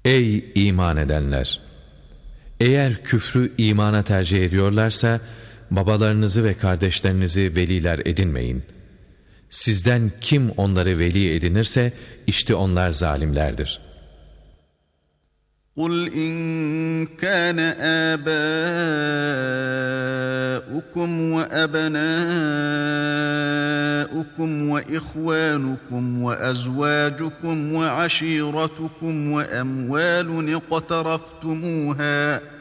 Ey iman edenler! Eğer küfrü imana tercih ediyorlarsa, babalarınızı ve kardeşlerinizi veliler edinmeyin. Sizden kim onları veli edinirse, işte onlar zalimlerdir. قُلْ إِنْ كَانَ آبَاؤُكُمْ وَأَبْنَاؤُكُمْ وَإِخْوَانُكُمْ وَأَزْوَاجُكُمْ وَعَشِيرَتُكُمْ وَأَمْوَالٌ اقْتَرَفْتُمُوهَا